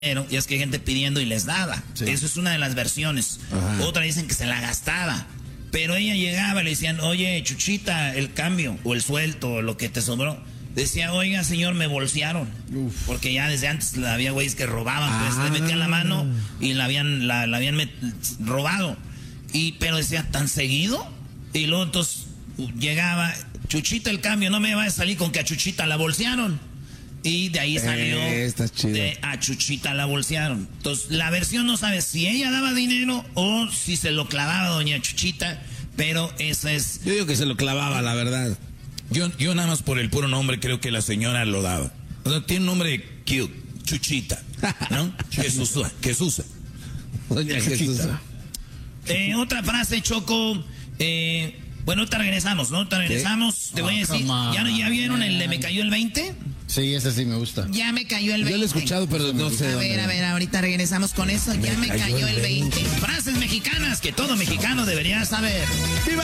y es que hay gente pidiendo y les daba. Sí. Eso es una de las versiones. Ajá. Otra dicen que se la gastaba. Pero ella llegaba y le decían, oye, Chuchita, el cambio, o el suelto, o lo que te sobró. Decía, oiga, señor, me bolsearon. Uf. Porque ya desde antes había güeyes que robaban, pues le metían la mano y la habían robado. Pero decía, ¿tan seguido? Y luego entonces llegaba, Chuchita, el cambio, no me va a salir con que a Chuchita la bolsearon. Y de ahí salió de a Chuchita la bolsearon. Entonces, la versión no sabe si ella daba dinero o si se lo clavaba doña Chuchita, pero esa es... Yo digo que se lo clavaba, la verdad. Yo nada más por el puro nombre creo que la señora lo daba. O sea, tiene un nombre cute, Chuchita, ¿no? Jesús. Doña Chuchita. Otra frase, Choco... bueno, ahorita regresamos, ¿no? Ahorita regresamos. ¿Qué? Te voy a decir, ¿ya vieron el de Me Cayó el 20? Sí, ese sí me gusta. Ya me cayó el 20. Yo lo he escuchado, pero no sé. A ver, ahorita regresamos con eso. Ya me cayó el 20. Frases mexicanas que todo mexicano debería saber.